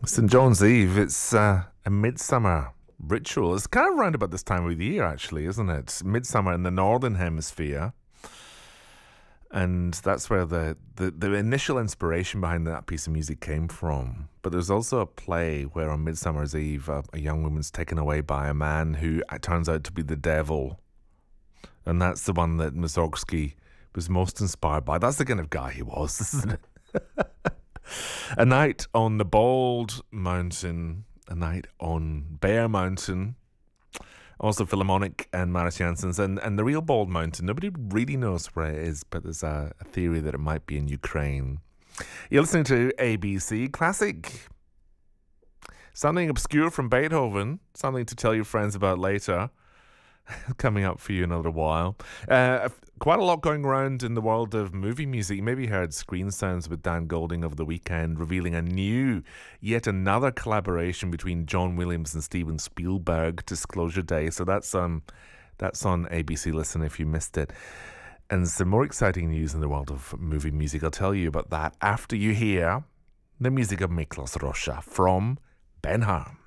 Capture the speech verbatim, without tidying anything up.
Saint John's Eve, it's uh, a midsummer ritual. It's kind of round about this time of the year, actually, isn't it? It's midsummer in the Northern Hemisphere. And that's where the, the, the initial inspiration behind that piece of music came from. But there's also a play where on Midsummer's Eve, a, a young woman's taken away by a man who turns out to be the devil. And that's the one that Mussorgsky was most inspired by. That's the kind of guy he was, isn't it? A Night on the Bald Mountain, A Night on Bear Mountain, also Philharmonic and Maris Janssens, and, and the real Bald Mountain. Nobody really knows where it is, but there's a, a theory that it might be in Ukraine. You're listening to A B C Classic. Something obscure from Beethoven, something to tell your friends about later. Coming up for you in a little while. Uh, quite a lot going around in the world of movie music. You maybe heard Screen Sounds with Dan Golding over the weekend, revealing a new, yet another collaboration between John Williams and Steven Spielberg, Disclosure Day. So that's um, that's on A B C Listen if you missed it. And some more exciting news in the world of movie music. I'll tell you about that after you hear the music of Miklos Rozsa from Ben Hur.